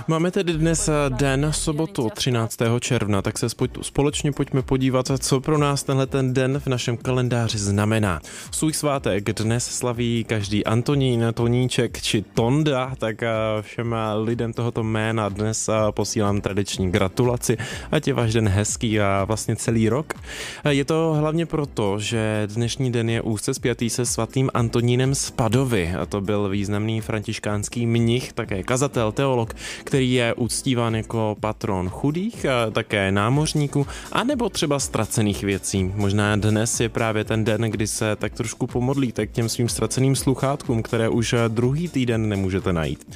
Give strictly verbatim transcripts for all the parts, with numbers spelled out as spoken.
Máme tedy dnes den, sobotu třináctého června, tak se společně pojďme podívat, co pro nás tenhle ten den v našem kalendáři znamená. Svůj svátek dnes slaví každý Antonín, Toníček či Tonda, tak všem lidem tohoto jména dnes posílám tradiční gratulaci, ať je váš den hezký a vlastně celý rok. Je to hlavně proto, že dnešní den je úzce spjatý se svatým Antonínem z Padovy, a to byl významný františkánský mnich, také kazatel, teolog, který je uctíván jako patron chudých, a také námořníků, anebo třeba ztracených věcí. Možná dnes je právě ten den, kdy se tak trošku pomodlíte k těm svým ztraceným sluchátkům, které už druhý týden nemůžete najít.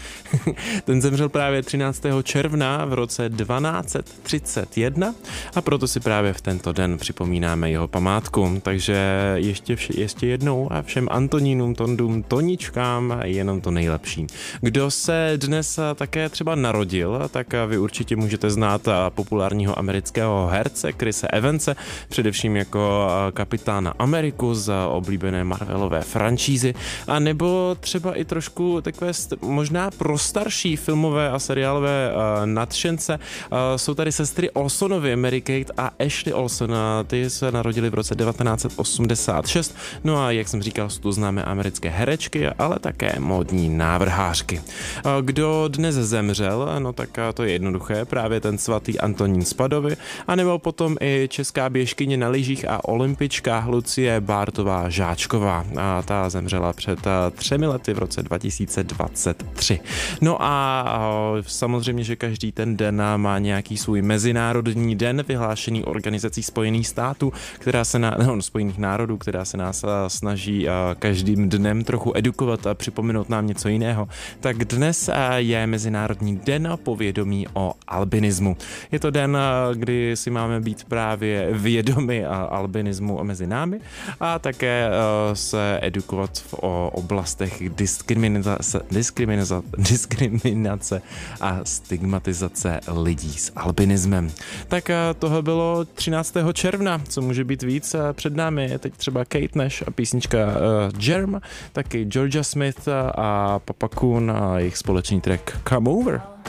Ten zemřel právě třináctého června v roce dvanáct třicet jedna a proto si právě v tento den připomínáme jeho památku. Takže ještě, vše, ještě jednou a všem Antonínům, Tondům, Toničkám jenom to nejlepší. Kdo se dnes také třeba narodil, tak vy určitě můžete znát populárního amerického herce Chrise Evanse, především jako kapitána Ameriku z oblíbené Marvelové franšízy, a nebo třeba i trošku takové možná pro starší filmové a seriálové uh, nadšence. Uh, jsou tady sestry Olsonovy, Mary Kate a Ashley Olson. Ty se narodili v roce devatenáct osmdesát šest. No a jak jsem říkal, jsou to známé americké herečky, ale také módní návrhářky. Uh, kdo dnes zemřel, no tak to je jednoduché, právě ten svatý Antonín z Padovy, anebo potom i česká běžkyně na lyžích a olympička Lucie Bártová Žáčková. A ta zemřela před třemi lety v roce dva tisíce dvacet tři. No a samozřejmě, že každý ten den má nějaký svůj mezinárodní den vyhlášený Organizací spojených států, která se na, no, spojených národů, která se nás snaží každým dnem trochu edukovat a připomenout nám něco jiného. Tak dnes je Mezinárodní den povědomí o albinismu. Je to den, kdy si máme být právě vědomi albinismu mezi námi a také se edukovat v oblastech diskriminace, diskriminace, diskriminace a stigmatizace lidí s albinismem. Tak tohle bylo třináctého června, co může být víc před námi. Je teď třeba Kate Nash a písnička uh, Germ, taky Georgia Smith a Papa Kun a jejich společný track Come Over.